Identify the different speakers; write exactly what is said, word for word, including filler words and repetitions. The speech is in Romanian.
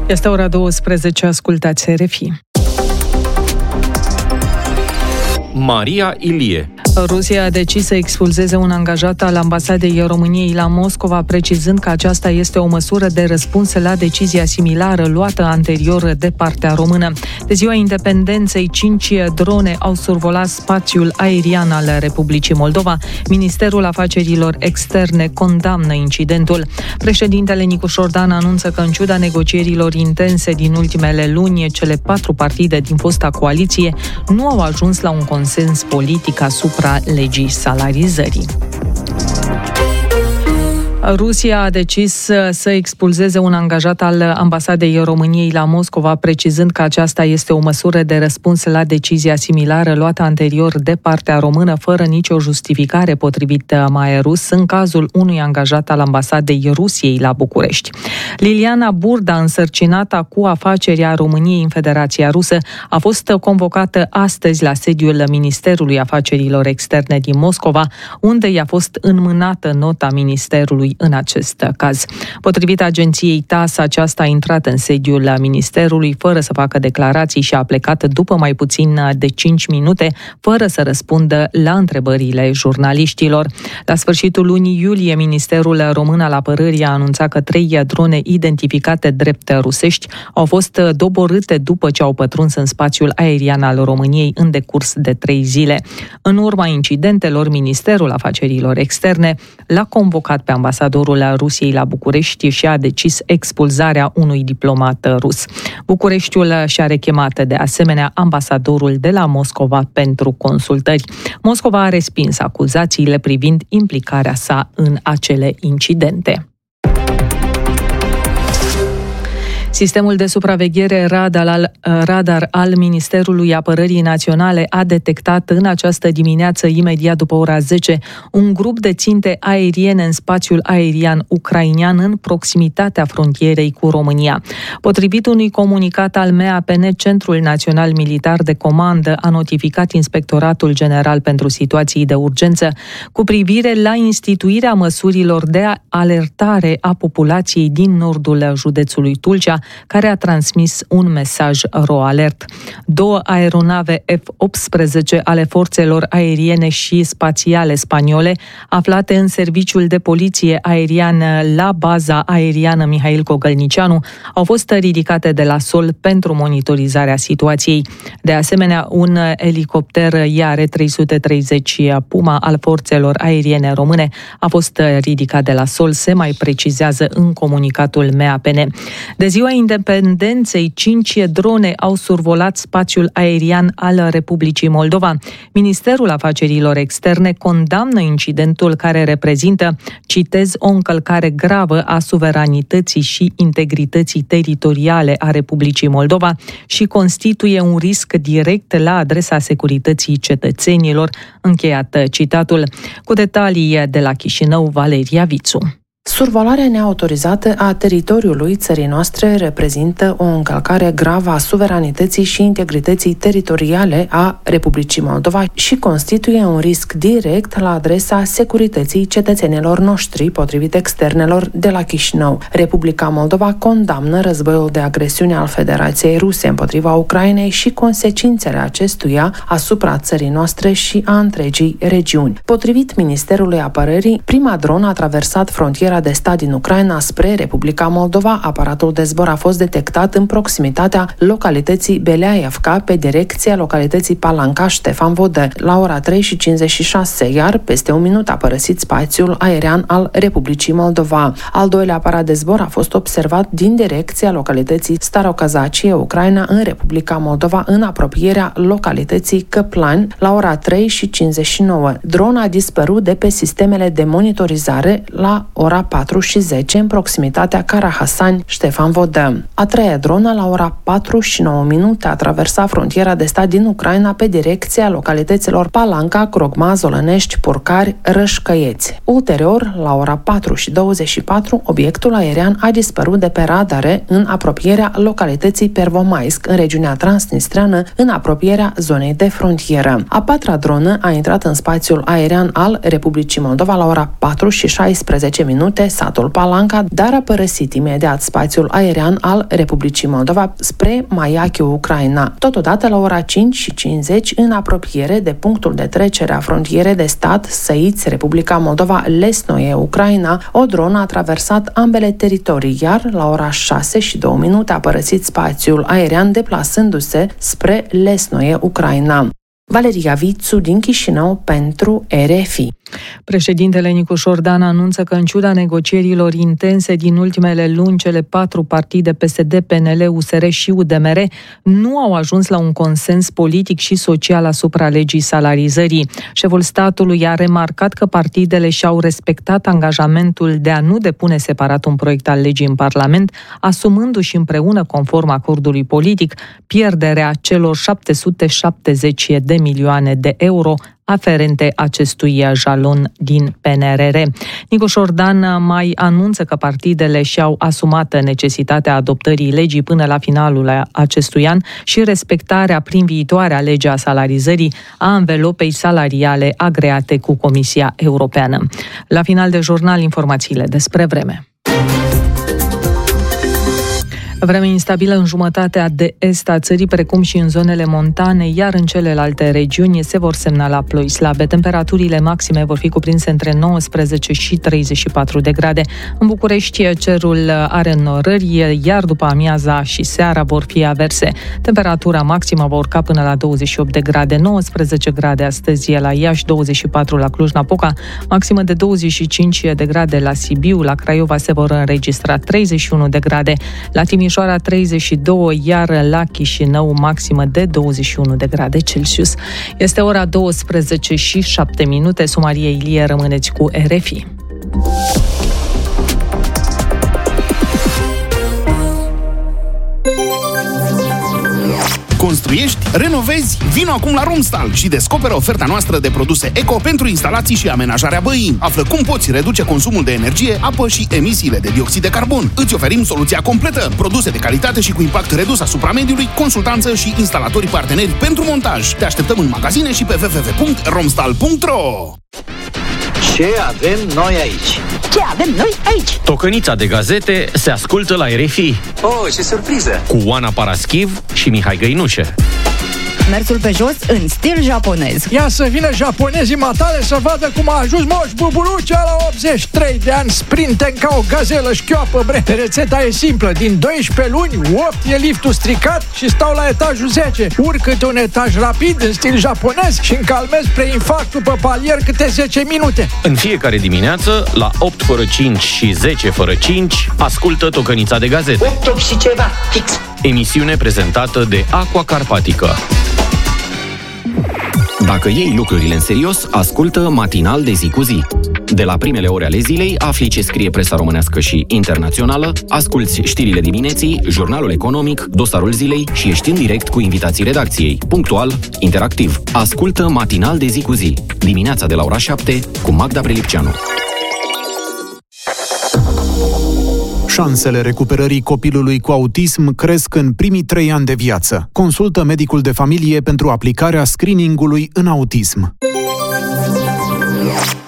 Speaker 1: Este ora douăsprezece, ascultați R F I.
Speaker 2: Maria Ilie.
Speaker 1: Rusia a decis să expulzeze un angajat al ambasadei României la Moscova, precizând că aceasta este o măsură de răspuns la decizia similară luată anterior de partea română. De ziua independenței, cinci drone au survolat spațiul aerian al Republicii Moldova. Ministerul Afacerilor Externe condamnă incidentul. Președintele Nicușor Dan anunță că, în ciuda negocierilor intense din ultimele luni, cele patru partide din fosta coaliție nu au ajuns la un consens politic asupra legii salarizării. Rusia a decis să expulzeze un angajat al ambasadei României la Moscova, precizând că aceasta este o măsură de răspuns la decizia similară luată anterior de partea română, fără nicio justificare, potrivit Mai Rus, în cazul unui angajat al ambasadei Rusiei la București. Liliana Burda, însărcinată cu afacerea României în Federația Rusă, a fost convocată astăzi la sediul Ministerului Afacerilor Externe din Moscova, unde i-a fost înmânată nota Ministerului în acest caz. Potrivit agenției T A S S, aceasta a intrat în sediul Ministerului fără să facă declarații și a plecat după mai puțin de cinci minute, fără să răspundă la întrebările jurnaliștilor. La sfârșitul lunii iulie, Ministerul Român al Apărării a anunțat că trei drone identificate drept rusești au fost doborâte după ce au pătruns în spațiul aerian al României în decurs de trei zile. În urma incidentelor, Ministerul Afacerilor Externe l-a convocat pe ambasadorul Rusiei la București și a decis expulzarea unui diplomat rus. Bucureștiul și-a rechemat de asemenea ambasadorul de la Moscova pentru consultări. Moscova a respins acuzațiile privind implicarea sa în acele incidente. Sistemul de supraveghere radar al, radar al Ministerului Apărării Naționale a detectat în această dimineață, imediat după ora zece, un grup de ținte aeriene în spațiul aerian ucrainean în proximitatea frontierei cu România. Potrivit unui comunicat al M A P N, Centrul Național Militar de Comandă a notificat Inspectoratul General pentru Situații de Urgență cu privire la instituirea măsurilor de alertare a populației din nordul județului Tulcea, care a transmis un mesaj RoAlert. Două aeronave F optsprezece ale forțelor aeriene și spațiale spaniole, aflate în serviciul de poliție aeriană la baza aeriană Mihail Cogălnicianu, au fost ridicate de la sol pentru monitorizarea situației. De asemenea, un elicopter I A R trei sute treizeci Puma al forțelor aeriene române a fost ridicat de la sol, se mai precizează în comunicatul M A P N. De ziua independenței, cinci drone au survolat spațiul aerian al Republicii Moldova. Ministerul Afacerilor Externe condamnă incidentul, care reprezintă, citez, o încălcare gravă a suveranității și integrității teritoriale a Republicii Moldova și constituie un risc direct la adresa securității cetățenilor. Încheiat citatul. Cu detalii de la Chișinău, Valeria Vițu.
Speaker 3: Survolarea neautorizată a teritoriului țării noastre reprezintă o încălcare gravă a suveranității și integrității teritoriale a Republicii Moldova și constituie un risc direct la adresa securității cetățenilor noștri, potrivit externelor de la Chișinău. Republica Moldova condamnă războiul de agresiune al Federației Ruse împotriva Ucrainei și consecințele acestuia asupra țării noastre și a întregii regiuni. Potrivit Ministerului Apărării, prima dronă a traversat frontiera de stat din Ucraina spre Republica Moldova. Aparatul de zbor a fost detectat în proximitatea localității Beleaevca, pe direcția localității Palanca Ștefan Vodă, la ora trei și cincizeci și șase, iar peste un minut a părăsit spațiul aerian al Republicii Moldova. Al doilea aparat de zbor a fost observat din direcția localității Starokazacie, Ucraina, în Republica Moldova, în apropierea localității Căplani, la ora trei și cincizeci și nouă. Drona a dispărut de pe sistemele de monitorizare la ora patru și zece, în proximitatea Carahasani, Ștefan Vodă. A treia dronă, la ora patru și nouă minute, a traversat frontiera de stat din Ucraina pe direcția localităților Palanca, Crogma, Zolănești, Purcari, Rășcăieți. Ulterior, la ora patru și douăzeci și patru, obiectul aerian a dispărut de pe radare în apropierea localității Pervomaisk, în regiunea transnistreană, în apropierea zonei de frontieră. A patra dronă a intrat în spațiul aerian al Republicii Moldova la ora patru și șaisprezece minute, minute satul Palanca, dar a părăsit imediat spațiul aerian al Republicii Moldova spre Maiachiu, Ucraina. Totodată, la ora cinci și cincizeci, în apropiere de punctul de trecere a frontierei de stat Săiți, Republica Moldova, Lesnoie, Ucraina, o dronă a traversat ambele teritorii, iar la ora șase și două minute a părăsit spațiul aerian deplasându-se spre Lesnoie, Ucraina. Valeria Vițu din Chișinău pentru R F I.
Speaker 1: Președintele Nicușor Dan anunță că, în ciuda negocierilor intense din ultimele luni, cele patru partide P S D, P N L, U S R și U D M R nu au ajuns la un consens politic și social asupra legii salarizării. Șeful statului a remarcat că partidele și-au respectat angajamentul de a nu depune separat un proiect al legii în Parlament, asumându-și împreună, conform acordului politic, pierderea celor șapte sute șaptezeci de milioane de euro aferente acestui jalon din P N R R. Nicușor Dan mai anunță că partidele și-au asumat necesitatea adoptării legii până la finalul acestui an și respectarea prin viitoarea lege a salarizării a anvelopei salariale agreate cu Comisia Europeană. La final de jurnal, informațiile despre vreme. Vreme instabilă în jumătatea de est a țării, precum și în zonele montane, iar în celelalte regiuni se vor semnala ploi slabe. Temperaturile maxime vor fi cuprinse între nouăsprezece și treizeci și patru de grade. În București cerul are înnorări, iar după amiaza și seara vor fi averse. Temperatura maximă va urca până la douăzeci și opt de grade, nouăsprezece grade astăzi la Iași, douăzeci și patru la Cluj-Napoca, maximă de douăzeci și cinci de grade la Sibiu, la Craiova se vor înregistra treizeci și unu de grade, la Timișoara treizeci și doi, iar la Chișinău maximă de douăzeci și unu de grade Celsius. Este ora douăsprezece și șapte minute. Sumarie Ilie, rămâneți cu R F I.
Speaker 4: Construiești? Renovezi? Vino acum la Romstal și descoperă oferta noastră de produse eco pentru instalații și amenajarea băii. Află cum poți reduce consumul de energie, apă și emisiile de dioxid de carbon. Îți oferim soluția completă, produse de calitate și cu impact redus asupra mediului, consultanță și instalatori parteneri pentru montaj. Te așteptăm în magazine și pe w w w punct romstal punct r o.
Speaker 5: Ce avem noi aici?
Speaker 6: Ce avem noi aici?
Speaker 2: Tocănița de gazete se ascultă la R F I.
Speaker 5: Oh, ce surpriză!
Speaker 2: Cu Oana Paraschiv și Mihai Găinușe.
Speaker 6: Mersul pe jos în stil japonez.
Speaker 7: Ia să vină japonezii matale să vadă cum a ajuns Moș Buburucea la optzeci și trei de ani, sprinten ca o gazelă șchioapă, bre. Rețeta e simplă, din doisprezece luni, opt e liftul stricat și stau la etajul zece. Urc câte un etaj rapid în stil japonez și încalmez preinfarctul pe palier câte zece minute.
Speaker 2: În fiecare dimineață, la opt fără cinci și zece fără cinci, ascultă Tocănița de gazete.
Speaker 5: opt, opt și ceva, fix.
Speaker 2: Emisiune prezentată de Aqua Carpatică.
Speaker 8: Dacă iei lucrurile în serios, ascultă Matinal de zi cu zi. De la primele ore ale zilei, afli ce scrie presa românească și internațională, asculți știrile dimineții, jurnalul economic, dosarul zilei și ești în direct cu invitații redacției. Punctual, interactiv. Ascultă Matinal de zi cu zi. Dimineața de la ora șapte cu Magda Prelipceanu.
Speaker 9: Șansele recuperării copilului cu autism cresc în primii trei ani de viață. Consultă medicul de familie pentru aplicarea screeningului în autism.